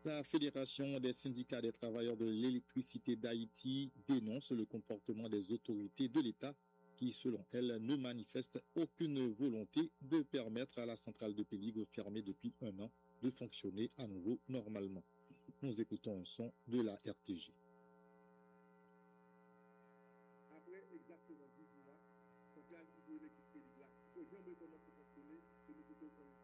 La Fédération des syndicats des travailleurs de l'électricité d'Haïti dénonce le comportement des autorités de l'État qui, selon elle, ne manifestent aucune volonté de permettre à la centrale de Péligre fermée depuis un an de fonctionner à nouveau normalement. Nous écoutons un son de la RTG. Après exactement 10 mois, centrale hydroélectrique Péligre, ce genre de commence à fonctionner, de nous